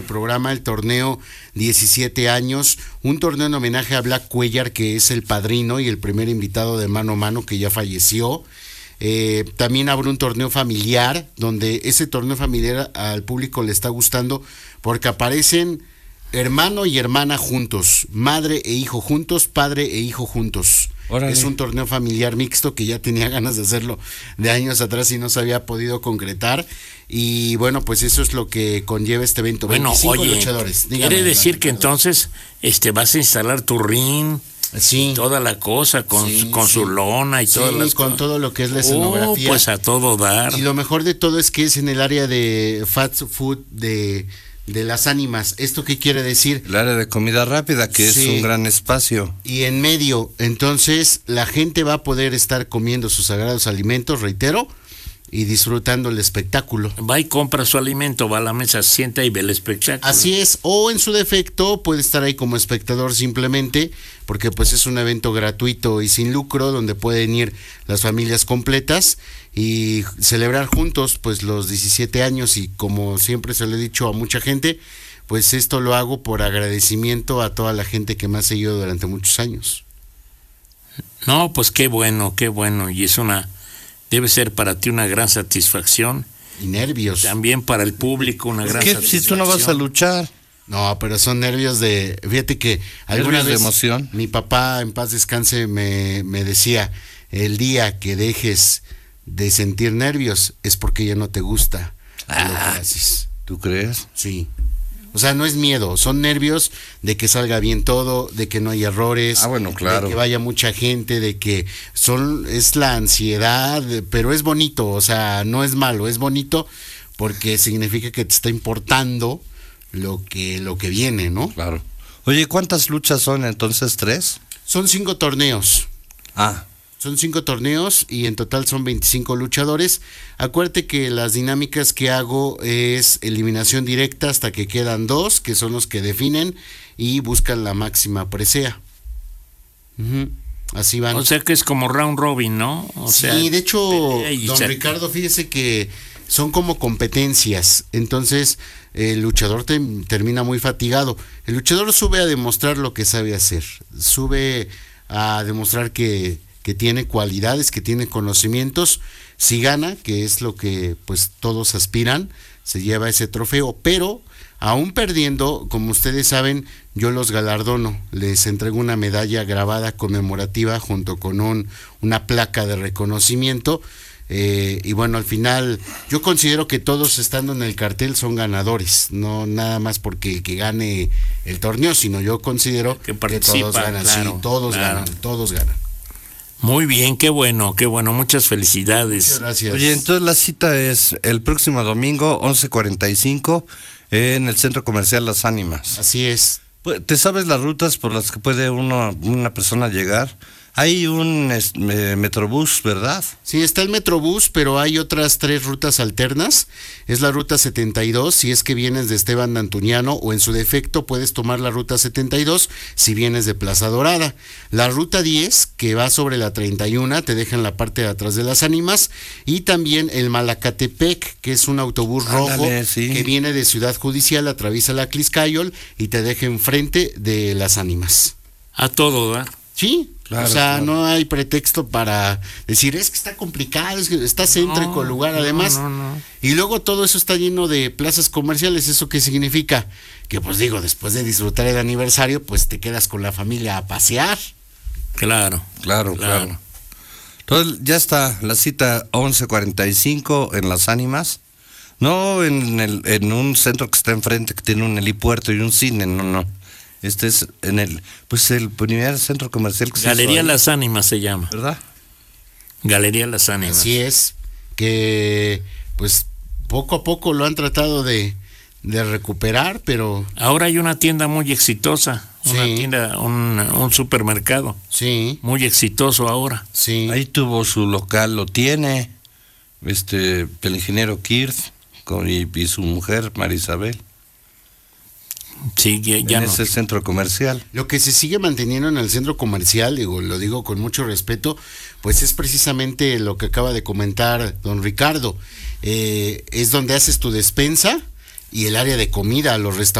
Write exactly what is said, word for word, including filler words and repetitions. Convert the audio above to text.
programa, el torneo diecisiete años, un torneo en homenaje a Black Cuellar, que es el padrino y el primer invitado de Mano a Mano, que ya falleció. Eh, también habrá un torneo familiar, donde ese torneo familiar al público le está gustando, porque aparecen hermano y hermana juntos, madre e hijo juntos, padre e hijo juntos. Órale. Es un torneo familiar mixto que ya tenía ganas de hacerlo de años atrás y no se había podido concretar. Y bueno, pues eso es lo que conlleva este evento. Bueno, veinticinco oye, luchadores. Dígame, quiere decir que Ricardo. entonces este vas a instalar tu ring, sí, toda la cosa con, sí, con sí. su lona y sí, todo las con cosas. todo lo que es la Oh, escenografía. pues a todo dar. Y lo mejor de todo es que es en el área de fast food de, de las ánimas. ¿Esto qué quiere decir? El área de comida rápida, que Sí. es un gran espacio. Y en medio, entonces la gente va a poder estar comiendo sus sagrados alimentos, reitero, y disfrutando el espectáculo. Va y compra su alimento, va a la mesa, sienta y ve el espectáculo. Así es, o en su defecto puede estar ahí como espectador simplemente, porque pues es un evento gratuito y sin lucro, donde pueden ir las familias completas y celebrar juntos pues los diecisiete años. Y como siempre se lo he dicho a mucha gente, pues esto lo hago por agradecimiento a toda la gente que me ha seguido durante muchos años. No, pues qué bueno, qué bueno, y es una, debe ser para ti una gran satisfacción. Y nervios. También para el público una gran ¿Qué? satisfacción. Si tú no vas a luchar. No, pero son nervios de... Fíjate que alguna Nervios de vez emoción. mi papá, en paz descanse, me, me decía, el día que dejes de sentir nervios es porque ya no te gusta lo que Ah, haces. ¿tú crees? Sí. O sea, no es miedo, son nervios de que salga bien todo, de que no haya errores, Ah, bueno, claro. de que vaya mucha gente, de que son es la ansiedad, pero es bonito, o sea, no es malo, es bonito porque significa que te está importando lo que lo que viene, ¿no? Claro. Oye, ¿cuántas luchas son entonces? ¿Tres? Son cinco torneos. Ah, Son cinco torneos y en total son veinticinco luchadores. Acuérdate que las dinámicas que hago es eliminación directa hasta que quedan dos, que son los que definen y buscan la máxima presea. Ujú. Así van. O sea que es como round robin, ¿no? O sí, sea, de hecho, eh, y don se- Ricardo, fíjese que son como competencias. Entonces, el luchador te- termina muy fatigado. El luchador sube a demostrar lo que sabe hacer. Sube a demostrar que, que tiene cualidades, que tiene conocimientos. Si gana, que es lo que pues todos aspiran, se lleva ese trofeo. Pero, aún perdiendo, como ustedes saben, yo los galardono. Les entrego una medalla grabada conmemorativa junto con un, una placa de reconocimiento. Eh, y bueno, al final yo considero que todos estando en el cartel son ganadores, no nada más porque el que gane el torneo, sino yo considero Que que, participa, todos ganan, claro, sí, todos claro. ganan, todos ganan. Muy bien, qué bueno, qué bueno, muchas felicidades. Muchas gracias. oye, entonces la cita es el próximo domingo, once cuarenta y cinco, en el Centro Comercial Las Ánimas. Así es. Pues, ¿te sabes las rutas por las que puede uno, una persona llegar? Hay un es- me- Metrobús, ¿verdad? Sí, está el Metrobús, pero hay otras tres rutas alternas. Es la ruta setenta y dos si es que vienes de Esteban de Antuñano, o en su defecto puedes tomar la ruta setenta y dos si vienes de Plaza Dorada. La ruta diez, que va sobre la treinta y uno, te deja en la parte de atrás de Las Ánimas. Y también el Malacatepec, que es un autobús rojo Ándale, sí. que viene de Ciudad Judicial, atraviesa la Cliscayol y te deja enfrente de Las Ánimas. A todo dar. Sí, Claro, o sea, claro. no hay pretexto para decir, es que está complicado, es que está céntrico el lugar, no, además. no, no. Y luego todo eso está lleno de plazas comerciales. ¿Eso qué significa? Que pues digo, después de disfrutar el aniversario, pues te quedas con la familia a pasear. Claro. Claro, Claro. claro. Entonces ya está la cita once cuarenta y cinco en Las Ánimas. No en, el, en un centro que está enfrente, que tiene un helipuerto y un cine, no, no. Este es en el, pues el primer centro comercial que se hizo Galería ahí, Las Ánimas se llama. ¿verdad? Galería Las Ánimas. Así es, que pues poco a poco lo han tratado de, de recuperar, pero Ahora hay una tienda muy exitosa, una Sí. tienda, un, un supermercado sí, muy exitoso ahora. sí. Ahí tuvo su local, lo tiene, este, el ingeniero Kirth con, y, y su mujer, Marisabel, Sí, ya, ya en no. ese centro comercial. Lo que se sigue manteniendo en el centro comercial, digo, lo digo con mucho respeto, pues es precisamente lo que acaba de comentar don Ricardo. Eh, es donde haces tu despensa y el área de comida, los restaurantes.